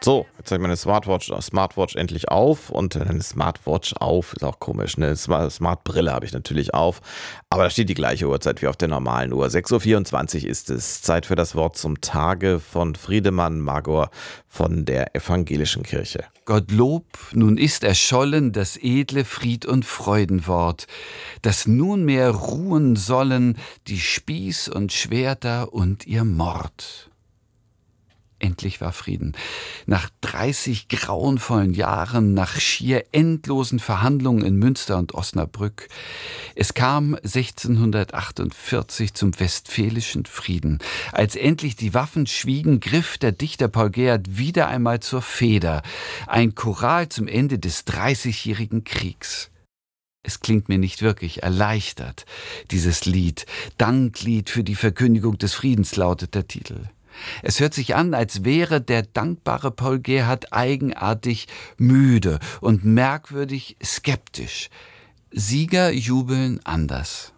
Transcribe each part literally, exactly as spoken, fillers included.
So, jetzt habe ich meine Smartwatch, Smartwatch endlich auf und äh, eine Smartwatch auf, ist auch komisch, eine Smart- Smartbrille habe ich natürlich auf, aber da steht die gleiche Uhrzeit wie auf der normalen Uhr. sechs Uhr vierundzwanzig ist es, Zeit für das Wort zum Tage von Friedemann Magor von der Evangelischen Kirche. Gottlob, nun ist erschollen das edle Fried- und Freudenwort, dass nunmehr ruhen sollen die Spieß und Schwerter und ihr Mord. Endlich war Frieden. Nach dreißig grauenvollen Jahren, nach schier endlosen Verhandlungen in Münster und Osnabrück. Es kam sechzehnhundertachtundvierzig zum Westfälischen Frieden. Als endlich die Waffen schwiegen, griff der Dichter Paul Gerhardt wieder einmal zur Feder. Ein Choral zum Ende des Dreißigjährigen Kriegs. Es klingt mir nicht wirklich erleichtert, dieses Lied. Danklied für die Verkündigung des Friedens lautet der Titel. Es hört sich an, als wäre der dankbare Paul Gerhardt eigenartig müde und merkwürdig skeptisch. Sieger jubeln anders.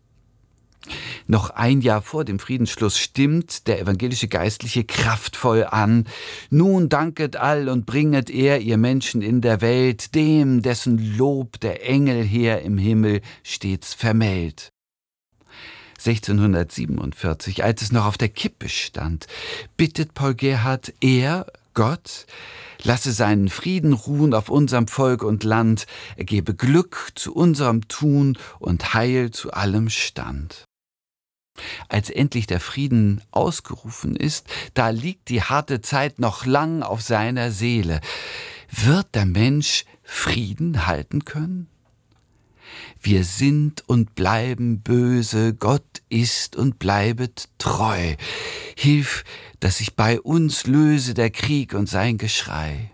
Noch ein Jahr vor dem Friedensschluss stimmt der evangelische Geistliche kraftvoll an. Nun danket all und bringet er, ihr Menschen in der Welt, dem, dessen Lob der Engel her im Himmel stets vermählt. sechzehnhundertsiebenundvierzig, als es noch auf der Kippe stand, bittet Paul Gerhardt, er, Gott, lasse seinen Frieden ruhen auf unserem Volk und Land, er gebe Glück zu unserem Tun und Heil zu allem Stand. Als endlich der Frieden ausgerufen ist, da liegt die harte Zeit noch lang auf seiner Seele. Wird der Mensch Frieden halten können? Wir sind und bleiben böse, Gott ist und bleibet treu. Hilf, dass sich bei uns löse der Krieg und sein Geschrei.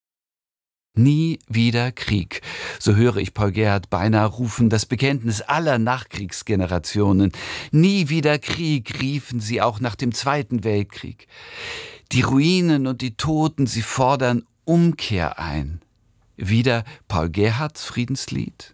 Nie wieder Krieg, so höre ich Paul Gerhardt beinahe rufen, das Bekenntnis aller Nachkriegsgenerationen. Nie wieder Krieg, riefen sie auch nach dem Zweiten Weltkrieg. Die Ruinen und die Toten, sie fordern Umkehr ein. Wieder Paul Gerhardts Friedenslied?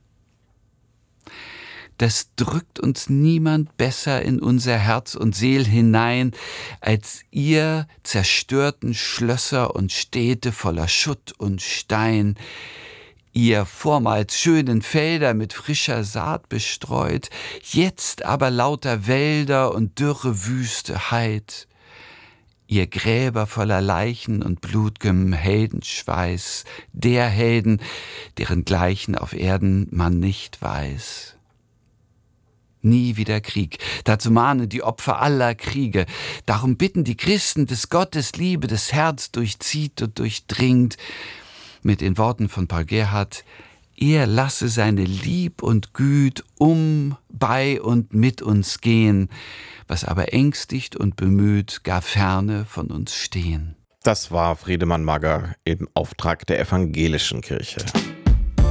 Das drückt uns niemand besser in unser Herz und Seel hinein, als ihr zerstörten Schlösser und Städte voller Schutt und Stein, ihr vormals schönen Felder mit frischer Saat bestreut, jetzt aber lauter Wälder und dürre Wüste Heid, ihr Gräber voller Leichen und blut'gem Heldenschweiß, der Helden, deren Gleichen auf Erden man nicht weiß. Nie wieder Krieg. Dazu mahnen die Opfer aller Kriege. Darum bitten die Christen des Gottes Liebe, das Herz durchzieht und durchdringt. Mit den Worten von Paul Gerhardt: Er lasse seine Lieb und Güt um, bei und mit uns gehen, was aber ängstigt und bemüht, gar ferne von uns stehen. Das war Friedemann Magor im Auftrag der Evangelischen Kirche.